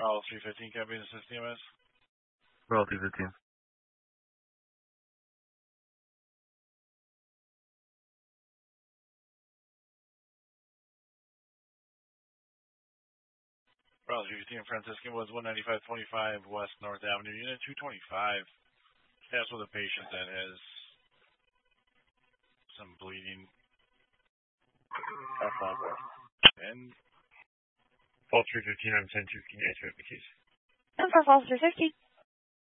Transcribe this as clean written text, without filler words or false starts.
Bravo 315, can I be an assist EMS? Bravo 315. Bravo 315, Franciscan was 19525 West North Avenue, Unit 225. That's with a patient that has some bleeding. And Fall 315, I'm 10-2. Can you answer it, please? And for Fall 350.